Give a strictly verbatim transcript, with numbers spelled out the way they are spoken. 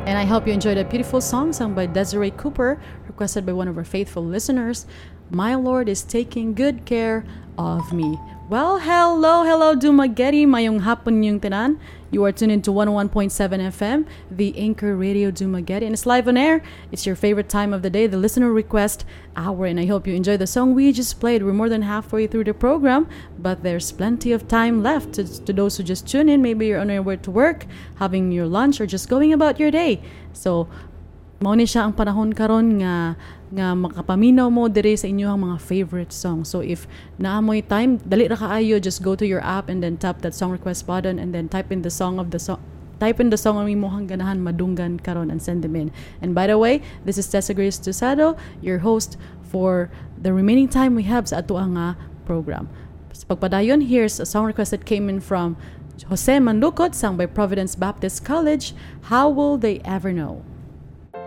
And I hope you enjoyed a beautiful song sung by Desiree Cooper, requested by one of our faithful listeners. My Lord is taking good care of me. Well, hello, hello, Dumaguete. Mayong hapon yung tanan. You are tuned into one oh one point seven F M, the Anchor Radio Dumaguete. And it's live on air. It's your favorite time of the day, the listener request hour. And I hope you enjoy the song we just played. We're more than halfway through the program, but there's plenty of time left to, to those who just tune in. Maybe you're on your way to work, having your lunch, or just going about your day. So, mao ni siya ang panahon karon nga nga makapaminaw mo dire sa inyong mga favorite song. So if naamoy time, dali ra kaayo, just go to your app and then tap that song request button and then type in the song of the song. Type in the song ang imong ganahan madunggan karon and send them in. And by the way, this is Tessa Grace Tusado, your host for the remaining time we have sa ato ang uh, program. Sa pagpadayon, here's a song request that came in from Jose Manlukot, sung by Providence Baptist College. How Will They Ever Know?